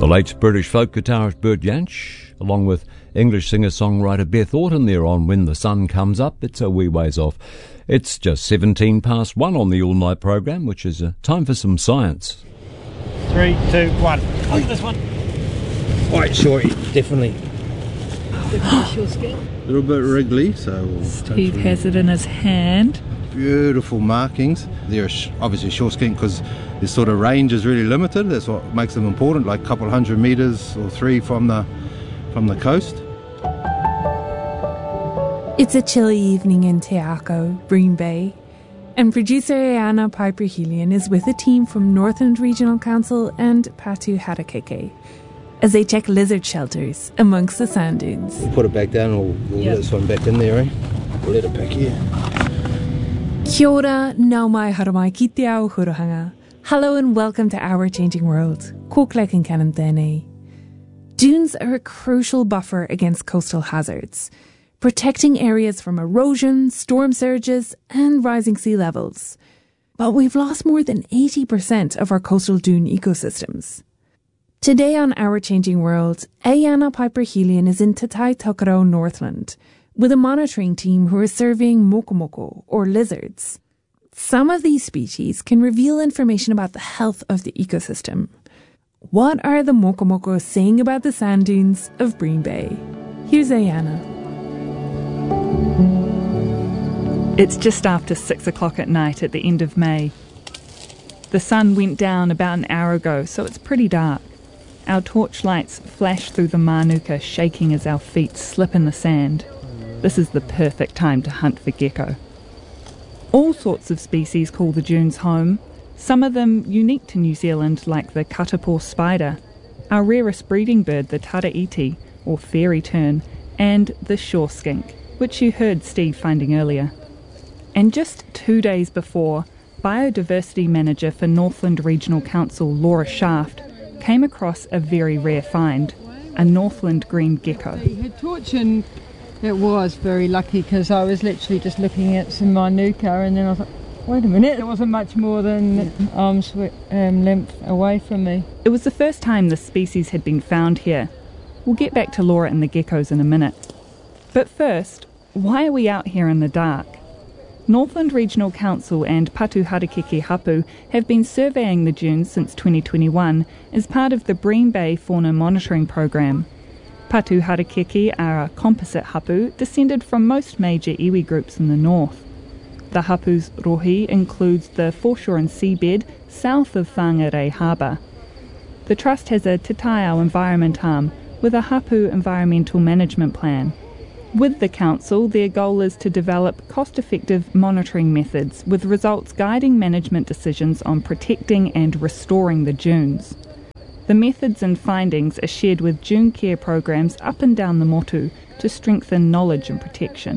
The late British folk guitarist Bert Jansch, along with English singer-songwriter Beth Orton, there on When the Sun Comes Up. It's a wee ways off. It's just 1 on the all-night program, which is time for some science. 3, 2, 1. Look at this one. Quite short, definitely. A little bit wriggly, so Steve has it in his hand. Beautiful markings. They're obviously short skink because their sort of range is really limited. That's what makes them important, like a couple 100 metres or 3 from the coast. It's a chilly evening in Te Ako, Bream Bay, and producer Ayana Piper-Helian is with a team from Northland Regional Council and Patu Harakeke as they check lizard shelters amongst the sand dunes. We'll put it back down and we'll let this one back in there, eh? We'll let it back here. Kia ora, nau mai haramai ki te ao hurahanga. Hello and welcome to Our Changing World. Ko klek and canon tēnei. Dunes are a crucial buffer against coastal hazards, protecting areas from erosion, storm surges and rising sea levels. But we've lost more than 80% of our coastal dune ecosystems. Today on Our Changing World, Ayana Piper-Helian is in Te Tai Tokerau, Northland, with a monitoring team who are surveying mokomoko, or lizards. Some of these species can reveal information about the health of the ecosystem. What are the mokomoko saying about the sand dunes of Bream Bay? Here's Ayana. It's just after 6 o'clock at night at the end of May. The sun went down about an hour ago, so it's pretty dark. Our torchlights flash through the manuka, shaking as our feet slip in the sand. This is the perfect time to hunt for gecko. All sorts of species call the dunes home, some of them unique to New Zealand, like the katapo spider, our rarest breeding bird, the taraiti, or fairy tern, and the shore skink, which you heard Steve finding earlier. And just 2 days before, Biodiversity Manager for Northland Regional Council, Laura Shaft, came across a very rare find, a Northland green gecko. Her torch, and it was very lucky because I was literally just looking at some manuka and then I was like, wait a minute, it wasn't much more than arm's length away from me. It was the first time this species had been found here. We'll get back to Laura and the geckos in a minute. But first, why are we out here in the dark? Northland Regional Council and Patu Harakeke Hapu have been surveying the dunes since 2021 as part of the Bream Bay Fauna Monitoring Program. Patu Harakeke are a composite hapu descended from most major iwi groups in the north. The hapu's rohi includes the foreshore and seabed south of Whangarei Harbour. The Trust has a Te Tai Ao environment arm with a hapu environmental management plan. With the Council, their goal is to develop cost-effective monitoring methods with results guiding management decisions on protecting and restoring the dunes. The methods and findings are shared with dune care programs up and down the motu to strengthen knowledge and protection.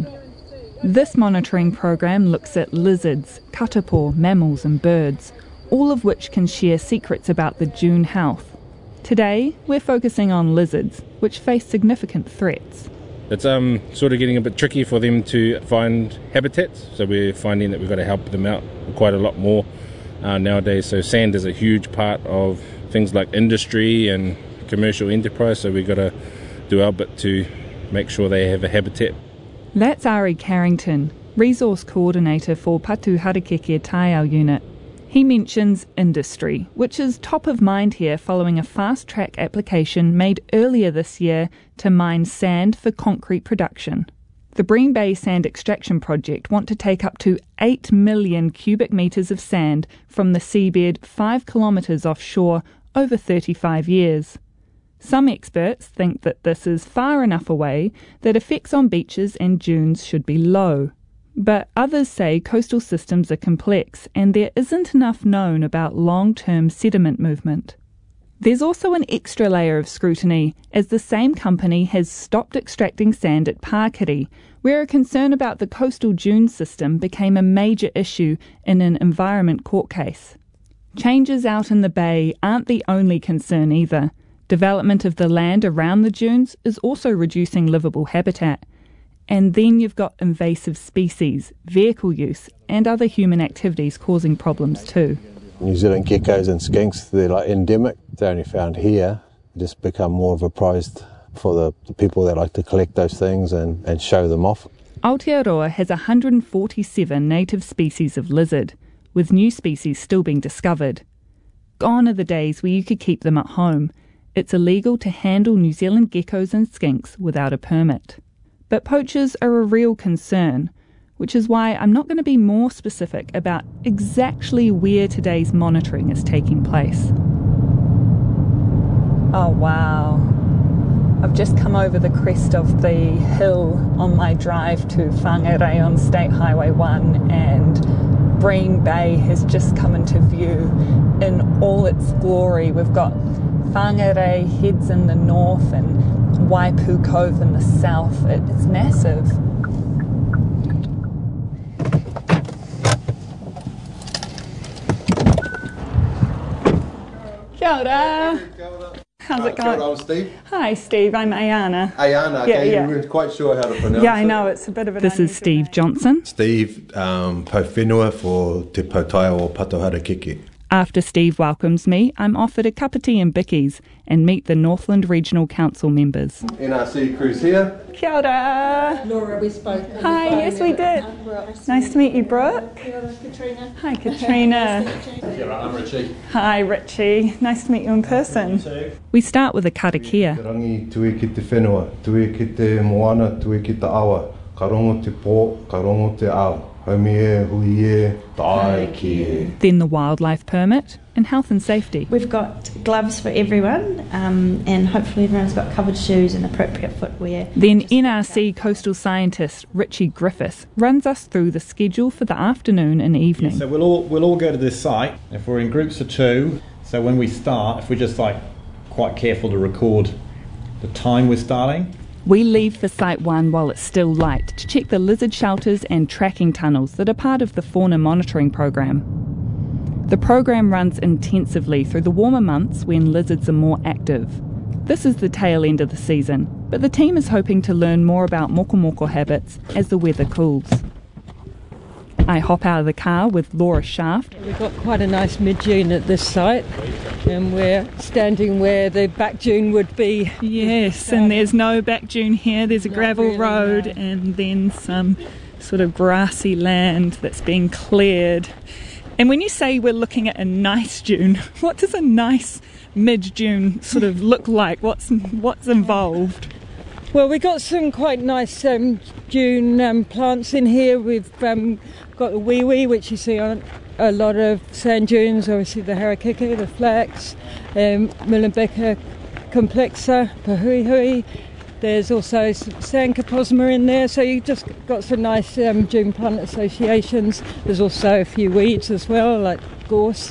This monitoring program looks at lizards, katapo, mammals and birds, all of which can share secrets about the dune health. Today, we're focusing on lizards, which face significant threats. It's sort of getting a bit tricky for them to find habitats, so we're finding that we've got to help them out quite a lot more nowadays. So sand is a huge part of things like industry and commercial enterprise, so we've got to do our bit to make sure they have a habitat. That's Ari Carrington, Resource Coordinator for Patu Harakeke Tai Ao Unit. He mentions industry, which is top of mind here following a fast-track application made earlier this year to mine sand for concrete production. The Bream Bay Sand Extraction Project want to take up to 8 million cubic metres of sand from the seabed 5 kilometres offshore over 35 years. Some experts think that this is far enough away that effects on beaches and dunes should be low. But others say coastal systems are complex and there isn't enough known about long-term sediment movement. There's also an extra layer of scrutiny, as the same company has stopped extracting sand at Pakiri, where a concern about the coastal dune system became a major issue in an environment court case. Changes out in the bay aren't the only concern either. Development of the land around the dunes is also reducing livable habitat. And then you've got invasive species, vehicle use, and other human activities causing problems too. New Zealand geckos and skinks, they're like endemic. They're only found here. just become more of a prize for the people that like to collect those things and show them off. Aotearoa has 147 native species of lizard, with new species still being discovered. Gone are the days where you could keep them at home. It's illegal to handle New Zealand geckos and skinks without a permit. But poachers are a real concern, which is why I'm not going to be more specific about exactly where today's monitoring is taking place. Oh wow. I've just come over the crest of the hill on my drive to Whangarei on State Highway 1, and Bream Bay has just come into view in all its glory. We've got Whangarei Heads in the north and Waipu Cove in the south. It's massive. Kia ora. How's it going? I'm Steve. Hi, Steve. I'm Ayana. Ayana, okay, Yeah. you weren't quite sure how to pronounce it. Yeah, I know. It's a bit of an This is Steve name. Johnson. Steve, Pauwhenua for Te Pautaiao o Patohara Keke. After Steve welcomes me, I'm offered a cup of tea and bickies and meet the Northland Regional Council members. NRC crews here. Kia ora. Laura, we spoke. Hi, yes we did. Nice to meet you, Brooke. Kia ora, Katrina. Hi, Katrina. Kia ora, I'm Richie. Hi, Richie. Nice to meet you in person. We start with a karakia. Te rangi tue ki te whenua, tue ki te moana, tue ki te awa. Ka rongo te pō, ka rongo te ao. Haumi e, hui e, tae ki e. Then the wildlife permit and health and safety. We've got gloves for everyone, and hopefully everyone's got covered shoes and appropriate footwear. Then NRC coastal scientist Richie Griffith runs us through the schedule for the afternoon and evening. So we'll all go to this site. If we're in groups of two, so when we start, if we're just quite careful to record the time we're starting. We leave for Site 1 while it's still light to check the lizard shelters and tracking tunnels that are part of the fauna monitoring program. The program runs intensively through the warmer months when lizards are more active. This is the tail end of the season, but the team is hoping to learn more about mokomoko habits as the weather cools. I hop out of the car with Laura Shaft. We've got quite a nice mid-dune at this site, and we're standing where the back dune would be. Yes, and there's no back dune here. There's a gravel really, road no. and then some sort of grassy land that's been cleared. And when you say we're looking at a nice dune, what does a nice mid-dune sort of look like? What's involved? Well, we've got some quite nice dune plants in here. We've got the wee, which you see on a lot of sand dunes, obviously the harakeke, the flax, Mullabecca complexa, pahuihui. There's also some sandcoposma in there, so you've just got some nice dune plant associations. There's also a few weeds as well, like gorse.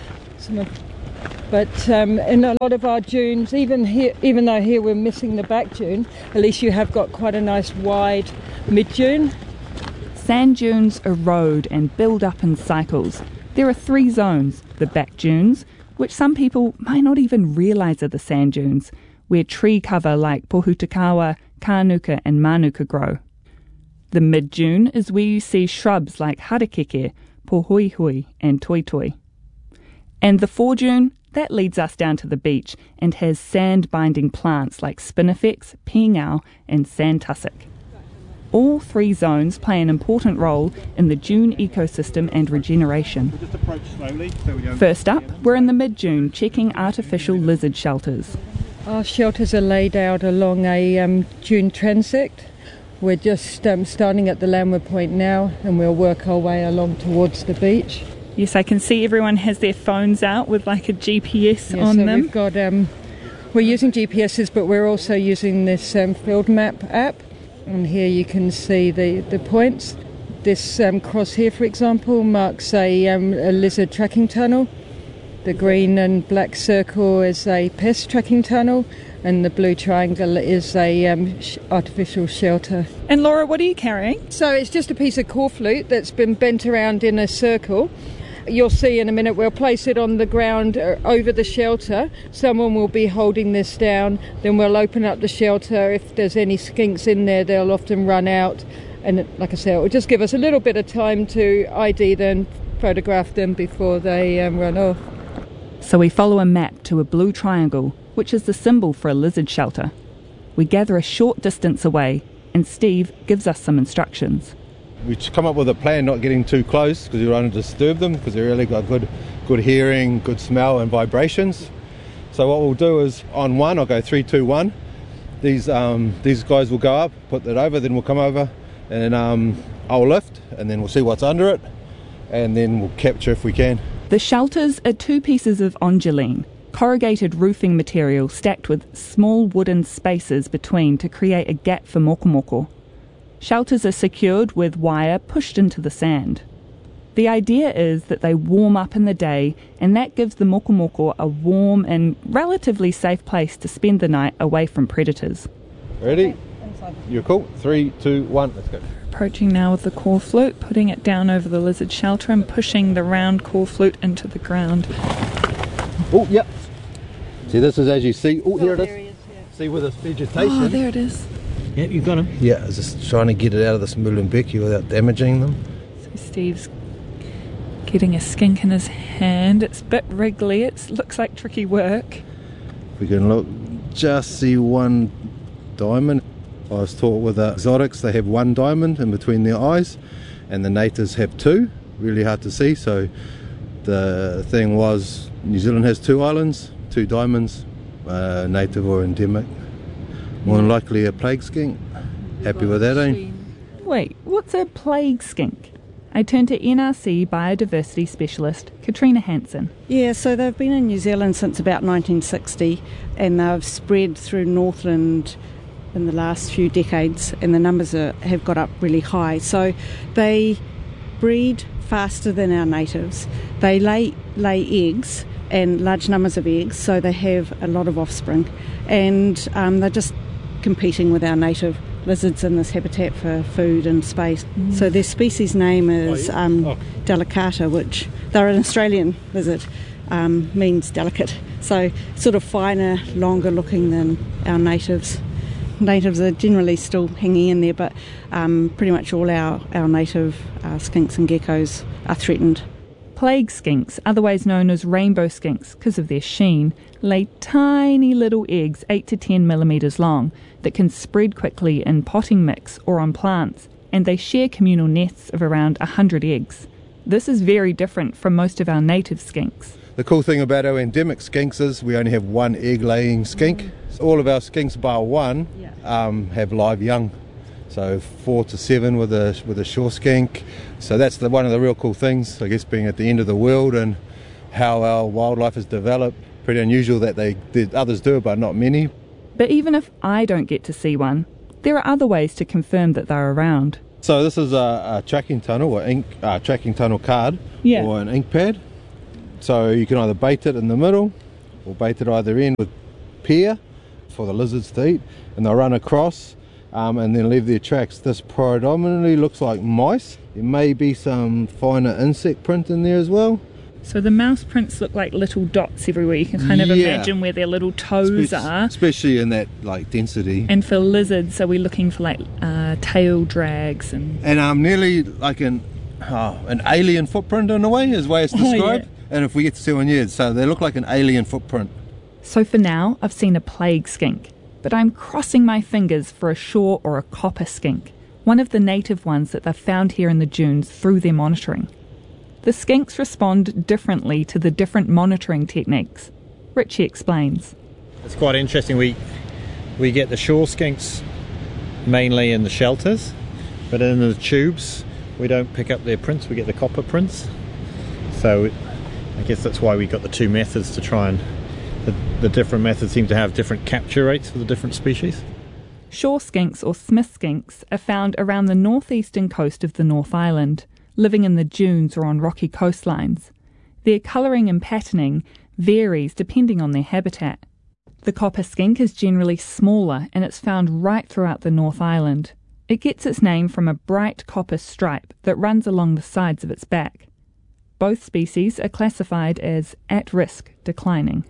But in a lot of our dunes, even though here we're missing the back dune, at least you have got quite a nice wide mid-dune. Sand dunes erode and build up in cycles. There are 3 zones: the back dunes, which some people might not even realise are the sand dunes, where tree cover like pohutakawa, kānuka and manuka grow. The mid-dune is where you see shrubs like harakeke, pohuihui and toitoi. And the foredune, that leads us down to the beach and has sand-binding plants like spinifex, pingao and sand tussock. All 3 zones play an important role in the dune ecosystem and regeneration. Just approach slowly so we don't... First up, we're in the mid-dune checking artificial lizard shelters. Our shelters are laid out along a dune transect. We're just starting at the landward point now, and we'll work our way along towards the beach. Yes, I can see everyone has their phones out with like a GPS on so them. We've got, we're using GPSs, but we're also using this field map app. And here you can see the points. This cross here, for example, marks a lizard tracking tunnel. The green and black circle is a pest tracking tunnel, and the blue triangle is a artificial shelter. And Laura, what are you carrying? So it's just a piece of corflute that's been bent around in a circle. You'll see in a minute, we'll place it on the ground over the shelter. Someone will be holding this down. Then we'll open up the shelter. If there's any skinks in there, they'll often run out. And like I said, it will just give us a little bit of time to ID them, photograph them before they run off. So we follow a map to a blue triangle which is the symbol for a lizard shelter. We gather a short distance away, and Steve gives us some instructions. We come up with a plan not getting too close because we don't want to disturb them because they've really got good hearing, good smell and vibrations. So what we'll do is on 1, I'll go 3, 2, 1. These guys will go up, put that over, then we'll come over and I'll lift and then we'll see what's under it and then we'll capture if we can. The shelters are 2 pieces of onduline, corrugated roofing material stacked with small wooden spaces between to create a gap for mokomoko. Shelters are secured with wire pushed into the sand. The idea is that they warm up in the day, and that gives the mokomoko a warm and relatively safe place to spend the night away from predators. Ready? You're cool? 3, 2, 1, let's go. Approaching now with the core flute, putting it down over the lizard shelter and pushing the round core flute into the ground. Oh, yep. See, this is as you see. Oh, here it is. See with this vegetation. Oh, there it is. Yep, you've got him. Yeah, I was just trying to get it out of this Mullumbeki without damaging them. So Steve's getting a skink in his hand. It's a bit wriggly. It looks like tricky work. We can look, just see one diamond. I was taught with the exotics they have 1 diamond in between their eyes and the natives have 2. Really hard to see. So the thing was New Zealand has 2 islands, 2 diamonds, native or endemic. More than likely a plague skink. Happy with that, eh? Wait, what's a plague skink? I turn to NRC biodiversity specialist Katrina Hansen. Yeah, so they've been in New Zealand since about 1960 and they've spread through Northland in the last few decades and the numbers have got up really high. So they breed faster than our natives. They lay eggs and large numbers of eggs, so they have a lot of offspring. And they're just competing with our native lizards in this habitat for food and space. So their species name is delicata, which they're an Australian lizard, means delicate. So sort of finer, longer looking than our natives. Natives are generally still hanging in there, but pretty much all our native skinks and geckos are threatened. Plague skinks, otherwise known as rainbow skinks because of their sheen, lay tiny little eggs 8 to 10 millimetres long that can spread quickly in potting mix or on plants, and they share communal nests of around 100 eggs. This is very different from most of our native skinks. The cool thing about our endemic skinks is we only have 1 egg-laying skink. So all of our skinks bar 1 have live young. So 4 to 7 with a shore skink. So that's one of the real cool things, I guess, being at the end of the world and how our wildlife has developed. Pretty unusual that others do, but not many. But even if I don't get to see one, there are other ways to confirm that they're around. So this is a tracking tunnel or tracking tunnel card or an ink pad. So you can either bait it in the middle or bait it either end with pear for the lizards to eat, and they'll run across and then leave their tracks. This predominantly looks like mice. There may be some finer insect print in there as well. So the mouse prints look like little dots everywhere. You can kind of imagine where their little toes are. Especially in that density. And for lizards, so we're looking for tail drags and nearly like an alien footprint in a way, is the way it's described. And if we get to see one, so they look like an alien footprint. So for now, I've seen a plague skink, but I'm crossing my fingers for a shore or a copper skink, one of the native ones that they've found here in the dunes through their monitoring. The skinks respond differently to the different monitoring techniques. Richie explains. It's quite interesting. We get the shore skinks mainly in the shelters, but in the tubes we don't pick up their prints, we get the copper prints. So I guess that's why we got the 2 methods to try and the different methods seem to have different capture rates for the different species. Shore skinks or Smith skinks are found around the northeastern coast of the North Island, living in the dunes or on rocky coastlines. Their colouring and patterning varies depending on their habitat. The copper skink is generally smaller and it's found right throughout the North Island. It gets its name from a bright copper stripe that runs along the sides of its back. Both species are classified as at-risk declining.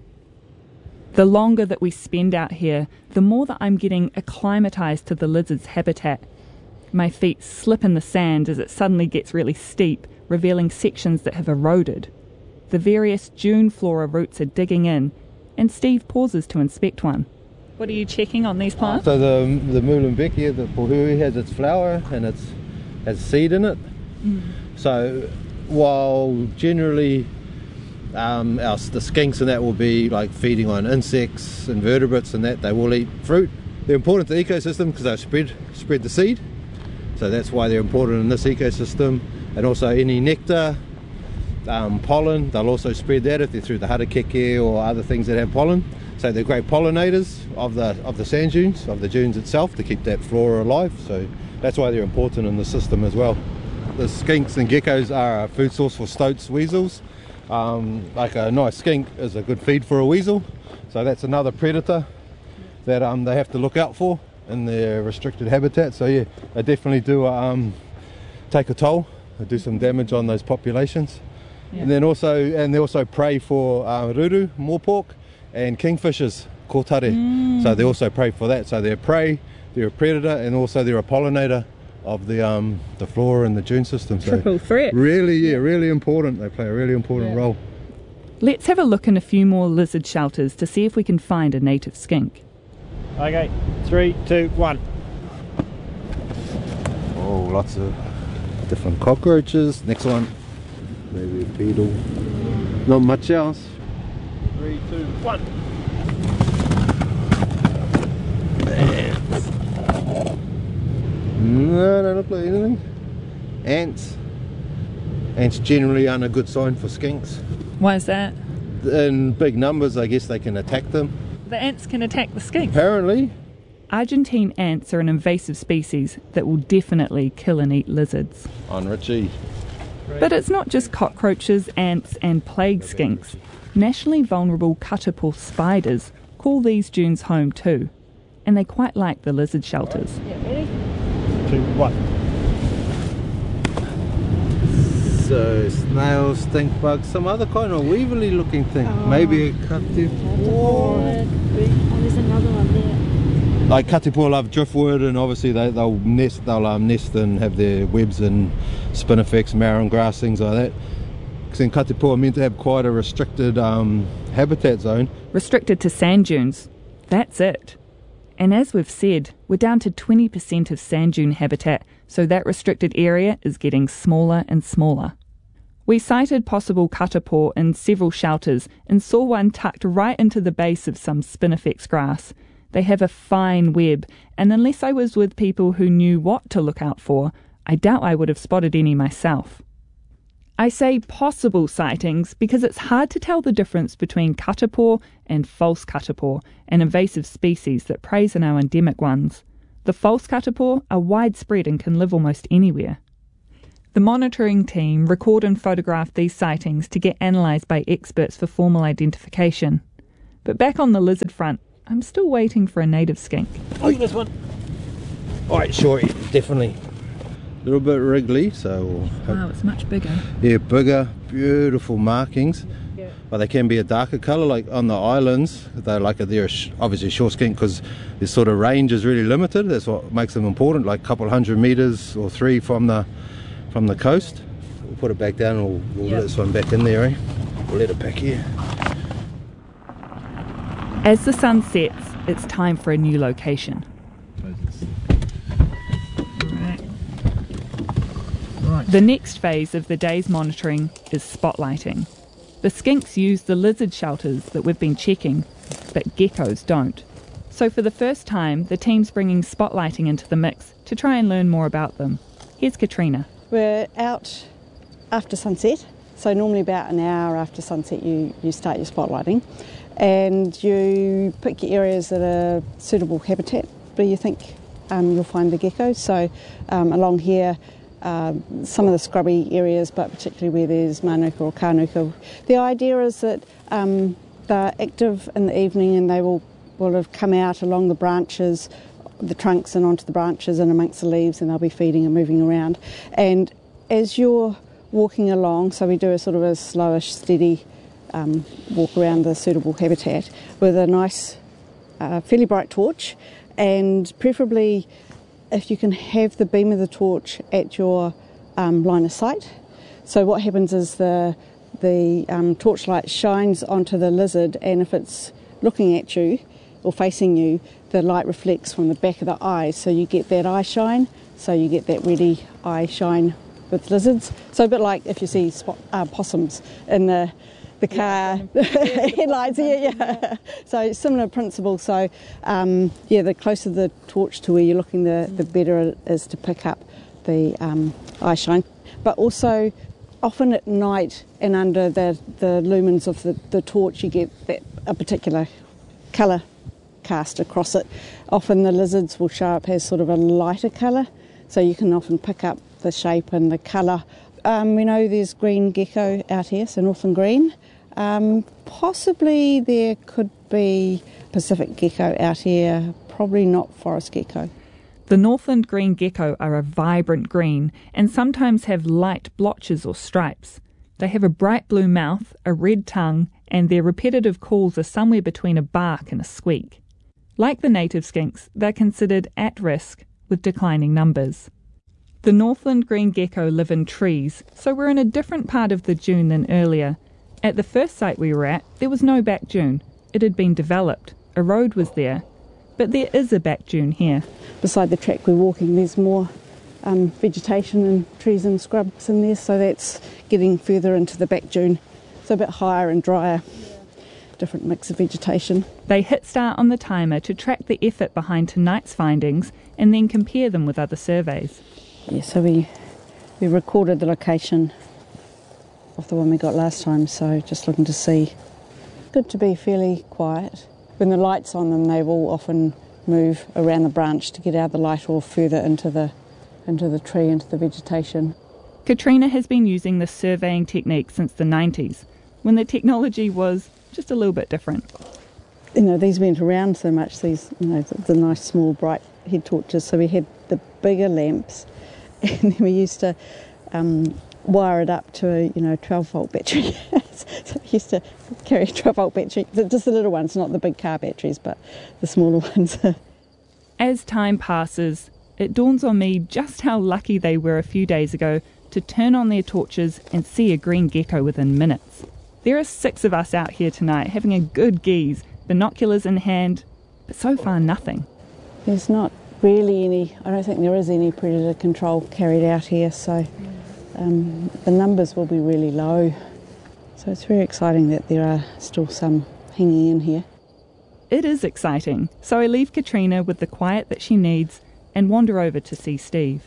The longer that we spend out here, the more that I'm getting acclimatised to the lizard's habitat. My feet slip in the sand as it suddenly gets really steep, revealing sections that have eroded. The various dune flora roots are digging in, and Steve pauses to inspect one. What are you checking on these plants? So the Molenbeek here, the Pohui, has its flower and it has seed in it. So while generally the skinks and that will be like feeding on insects, invertebrates and that, they will eat fruit. They're important to the ecosystem because they spread the seed. So that's why they're important in this ecosystem. And also any nectar, pollen, they'll also spread that if they're through the harakeke or other things that have pollen. So they're great pollinators of the sand dunes, of the dunes itself, to keep that flora alive. So that's why they're important in the system as well. The skinks and geckos are a food source for stoats, weasels. Like a nice skink is a good feed for a weasel. So that's another predator that they have to look out for in their restricted habitat. So yeah, they definitely do take a toll. They do some damage on those populations. Yeah. And they also prey for ruru, moorpork, and kingfishers, kotare. So they also prey for that. So they're prey, they're a predator, and also they're a pollinator of the flora and the dune system. So triple threat. Really important. They play a really important role. Let's have a look in a few more lizard shelters to see if we can find a native skink. Okay, 3, 2, 1. Oh, lots of different cockroaches. Next one, maybe a beetle. Not much else. 3, 2, 1. No, don't look like anything. Ants. Ants generally aren't a good sign for skinks. Why is that? In big numbers, I guess they can attack them. The ants can attack the skinks? Apparently. Argentine ants are an invasive species that will definitely kill and eat lizards. On Richie. But it's not just cockroaches, ants and plague skinks. Nationally vulnerable katapo spiders call these dunes home too. And they quite like the lizard shelters. Yeah, ready? 2, 1. So snails, stink bugs, some other kind of weevilly looking thing. Maybe a katipo. Oh, there's another one there. Like katipo love driftwood, and obviously they'll nest and have their webs in spinifex, marron grass, things like that. Because in katipo are meant to have quite a restricted habitat zone. Restricted to sand dunes. That's it. And as we've said, we're down to 20% of sand dune habitat, so that restricted area is getting smaller and smaller. We sighted possible katapo in several shelters and saw one tucked right into the base of some spinifex grass. They have a fine web, and unless I was with people who knew what to look out for, I doubt I would have spotted any myself. I say possible sightings because it's hard to tell the difference between katapo and false katapo, an invasive species that preys on our endemic ones. The false katapo are widespread and can live almost anywhere. The monitoring team record and photograph these sightings to get analysed by experts for formal identification. But back on the lizard front, I'm still waiting for a native skink. Oh, there's one. Alright, sure, definitely. A little bit wriggly, so... Wow, it's much bigger. Yeah, bigger, beautiful markings. Yeah. But they can be a darker colour, like on the islands. They're obviously short skink because their sort of range is really limited. That's what makes them important, like a couple 100 metres or 3 from the coast. We'll put it back down and we'll let this one back in there, eh? We'll let it back here. As the sun sets, it's time for a new location. The next phase of the day's monitoring is spotlighting. The skinks use the lizard shelters that we've been checking, but geckos don't. So for the first time, the team's bringing spotlighting into the mix to try and learn more about them. Here's Katrina. We're out after sunset, so normally about an hour after sunset you start your spotlighting, and you pick your areas that are suitable habitat where you think you'll find the geckos. So along here, some of the scrubby areas, but particularly where there's manuka or kānuka. The idea is that they're active in the evening and they will have come out along the branches, the trunks and onto the branches and amongst the leaves, and they'll be feeding and moving around. And as you're walking along, so we do a sort of a slowish, steady walk around the suitable habitat with a nice, fairly bright torch, and preferably if you can have the beam of the torch at your line of sight. So what happens is the torchlight shines onto the lizard, and if it's looking at you or facing you, the light reflects from the back of the eyes, so you get that eye shine, so you get that ready eye shine with lizards. So a bit like if you see possums in the car headlights. Yeah. So similar principle. So the closer the torch to where you're looking, the better it is to pick up the eye shine. But also often at night and under the lumens of the torch, you get a particular colour cast across it. Often the lizards will show up as sort of a lighter colour, so you can often pick up the shape and the colour. We know there's green gecko out here, so northern green. Possibly there could be Pacific gecko out here, probably not forest gecko. The Northland green gecko are a vibrant green and sometimes have light blotches or stripes. They have a bright blue mouth, a red tongue, and their repetitive calls are somewhere between a bark and a squeak. Like the native skinks, they're considered at risk with declining numbers. The Northland green gecko live in trees, so we're in a different part of the dune than earlier. At the first site we were at, there was no back dune. It had been developed. A road was there. But there is a back dune here. Beside the track we're walking, there's more vegetation and trees and scrubs in there, so that's getting further into the back dune. So a bit higher and drier. Different mix of vegetation. They hit start on the timer to track the effort behind tonight's findings and then compare them with other surveys. Yeah, so we recorded the location of the one we got last time, so just looking to see. Good to be fairly quiet. When the light's on them, they will often move around the branch to get out of the light or further into the tree, into the vegetation. Katrina has been using this surveying technique since the 90s, when the technology was just a little bit different. These went around so much, these, the nice small bright head torches, so we had the bigger lamps and then we used to wire it up to a 12-volt battery. So we used to carry a 12-volt battery, just the little ones, not the big car batteries, but the smaller ones. As time passes, it dawns on me just how lucky they were a few days ago to turn on their torches and see a green gecko within minutes. There are 6 of us out here tonight having a good gaze, binoculars in hand, but so far nothing. There's not really any, I don't think there is any predator control carried out here, so the numbers will be really low. So it's very exciting that there are still some hanging in here. It is exciting, so I leave Katrina with the quiet that she needs and wander over to see Steve.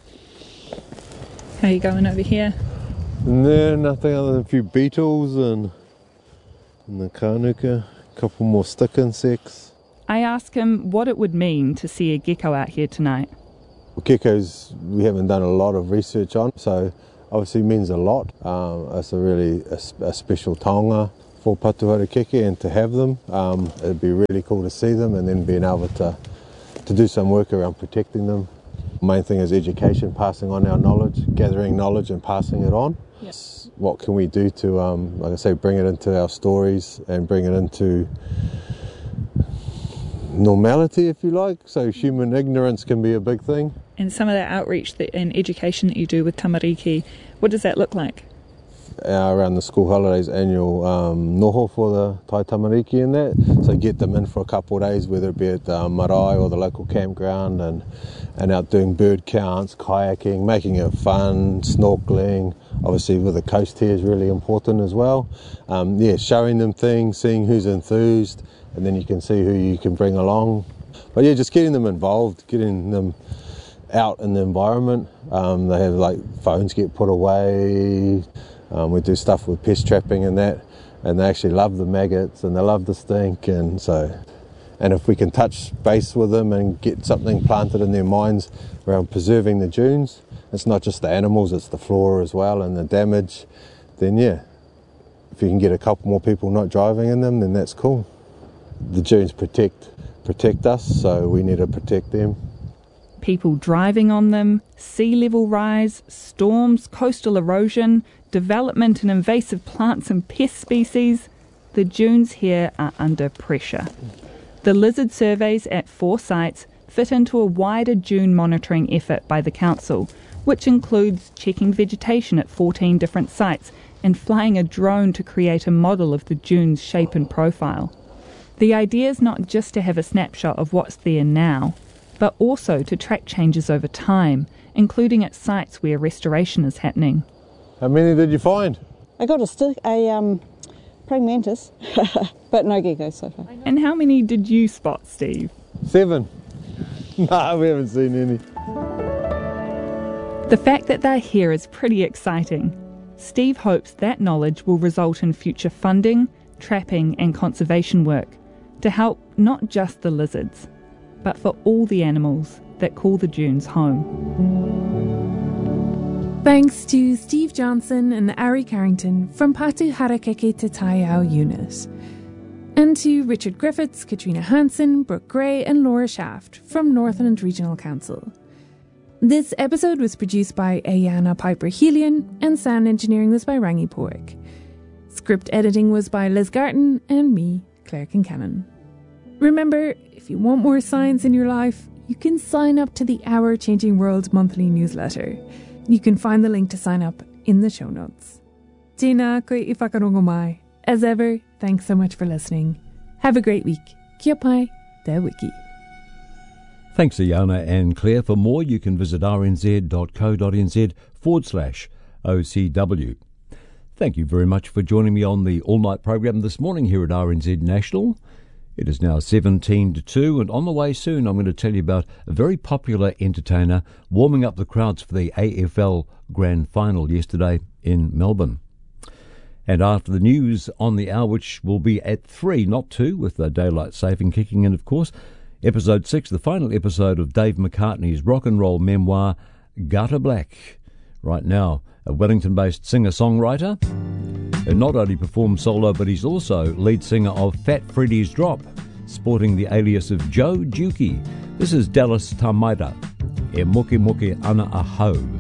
How are you going over here? No, nothing other than a few beetles and the kānuka, a couple more stick insects. I ask him what it would mean to see a gecko out here tonight. Well, geckos we haven't done a lot of research on, so obviously means a lot. It's a really a special taonga for Patuharakeke, and to have them, it'd be really cool to see them and then being able to do some work around protecting them. Main thing is education, passing on our knowledge, gathering knowledge and passing it on. Yes. What can we do to, like I say, bring it into our stories and bring it into normality, if you like. So human ignorance can be a big thing. And some of the outreach and education that you do with tamariki, what does that look like? Around the school holidays, annual noho for the tai tamariki and that. So get them in for a couple of days, whether it be at the marae or the local campground, and out doing bird counts, kayaking, making it fun, snorkeling. Obviously with the coast here is really important as well. Showing them things, seeing who's enthused, and then you can see who you can bring along. But yeah, just getting them involved, getting them out in the environment. They have phones get put away. We do stuff with pest trapping and that, and they actually love the maggots and they love the stink, and if we can touch base with them and get something planted in their minds around preserving the dunes, it's not just the animals, it's the flora as well and the damage, then yeah, if you can get a couple more people not driving in them, then that's cool. The dunes protect us, so we need to protect them. People driving on them, sea level rise, storms, coastal erosion, development in invasive plants and pest species, the dunes here are under pressure. The lizard surveys at 4 sites fit into a wider dune monitoring effort by the council, which includes checking vegetation at 14 different sites and flying a drone to create a model of the dune's shape and profile. The idea is not just to have a snapshot of what's there now, but also to track changes over time, including at sites where restoration is happening. How many did you find? I got a praying mantis, but no geckos so far. And how many did you spot, Steve? 7. No, we haven't seen any. The fact that they're here is pretty exciting. Steve hopes that knowledge will result in future funding, trapping and conservation work to help not just the lizards, but for all the animals that call the dunes home. Thanks to Steve Johnson and Ari Carrington from Patu Harakeke Te Taiao unit. And to Richard Griffiths, Katrina Hansen, Brooke Gray and Laura Shaft from Northland Regional Council. This episode was produced by Ayana Piper-Helian and sound engineering was by Rangi Porrick. Script editing was by Liz Garton and me, Claire Kincannon. Remember, if you want more science in your life, you can sign up to the Our Changing World monthly newsletter. You can find the link to sign up in the show notes. Tēnā koe I whakarongo mai. As ever, thanks so much for listening. Have a great week. Kia pai, te wiki. Thanks, Ayana and Claire. For more, you can visit rnz.co.nz/OCW. Thank you very much for joining me on the all-night program this morning here at RNZ National. It is now 17 to 2, and on the way soon I'm going to tell you about a very popular entertainer warming up the crowds for the AFL Grand Final yesterday in Melbourne. And after the news on the hour, which will be at 3, not 2, with the daylight saving kicking in, of course, Episode 6, the final episode of Dave McCartney's rock and roll memoir, Garter Black. Right now, a Wellington-based singer-songwriter who not only performs solo, but he's also lead singer of Fat Freddy's Drop, sporting the alias of Joe Dukey. This is Dallas Tamaira, E Moke Moke Ana Ahau.